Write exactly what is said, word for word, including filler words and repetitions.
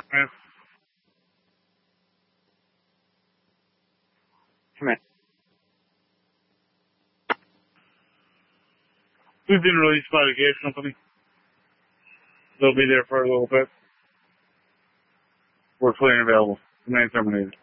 Yeah. Come here. We've been released by the gas company. They'll be there for a little bit. We're clear and available. Command terminated.